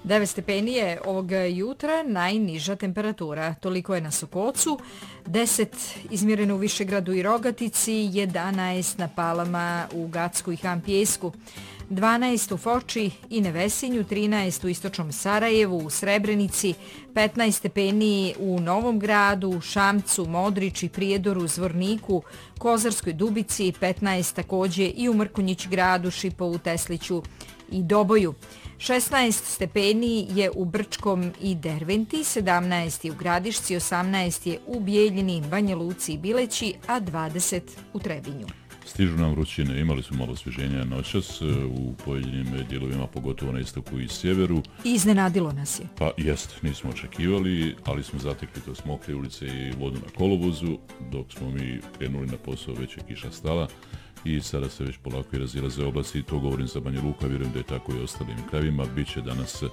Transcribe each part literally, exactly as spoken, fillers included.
devet stepeni je ovog jutra najniža temperatura. Toliko je na Sokocu, deset izmjereno u Višegradu i Rogatici, jedanaest na Palama, u Gacku i Han Pijesku, dvanaest u Foči i Nevesinju, trinaest u istočnom Sarajevu, u Srebrenici, petnaest stepeni u Novom Gradu, Šamcu, Modriči, Prijedoru, Zvorniku, Kozarskoj Dubici, petnaest također i u Mrkonjić gradu, Šipovu, Tesliću i Doboju. šesnaest stepeni je u Brčkom i Derventi, sedamnaest je u Gradišci, osamnaest je u Bijeljini, Banja Luci i Bileći, a dvadeset u Trebinju. Stižu nam vrućine, imali smo malo osvježenja noćas u pojedinim dijelovima, pogotovo na istoku i sjeveru. I iznenadilo nas je. Pa jest, nismo očekivali, ali smo zatekli to mokre ulice i vodu na kolovozu, dok smo mi krenuli na posao, već je kiša stala i sada se već polako i razilaze oblaci i to govorim za Banja Luka, vjerujem da je tako i ostalim krajevima. Biće danas e,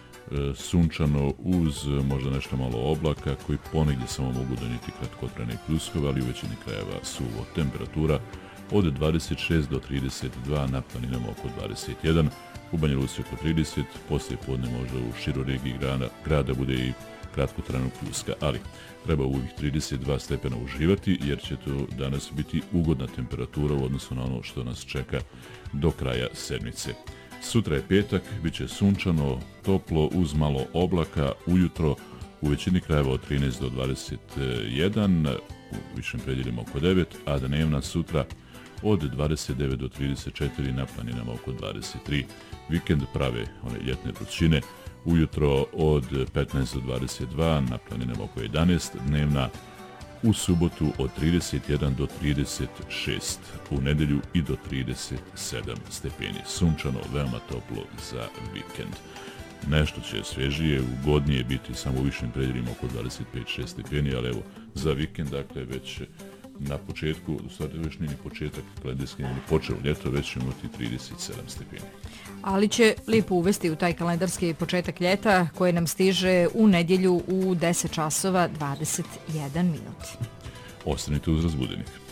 sunčano uz možda nešto malo oblaka koji ponegdje samo mogu donijeti kratkotrajne pljuskove, ali u većini krajeva suvo. Temperatura od dvadeset šest do trideset dva, na planinama oko dvadeset jedan, u Banja Luci oko trideset, poslije podne možda u široj regiji grada, grada bude i kratkotrajnog pljuska, ali treba u ovih trideset dva stepena uživati jer će to danas biti ugodna temperatura u odnosu na ono što nas čeka do kraja sedmice. Sutra je petak, bit će sunčano, toplo uz malo oblaka, ujutro u većini krajeva od trinaest do dvadeset jedan, u višim predjelima oko devet, a dnevna sutra od dvadeset devet do trideset četiri, na planinama oko dvadeset tri. Vikend prave one ljetne vrućine, ujutro od petnaest do dvadeset dva, na planinama oko jedanaest, dnevna u subotu od trideset jedan do trideset šest, u nedjelju i do trideset sedam stepeni. Sunčano, veoma toplo za vikend. Nešto će svježije, ugodnije biti samo u višim predjelima oko dvadeset pet do šest stepeni, ali evo za vikend, dakle već na početku, u stvari već nije ni početak kalendarski, ni počeo ljeto, već ćemo imati trideset sedam stepeni. Ali će lijepo uvesti u taj kalendarski početak ljeta koje nam stiže u nedjelju u deset časova dvadeset jedan minut. Ostanite uz Razbudenik.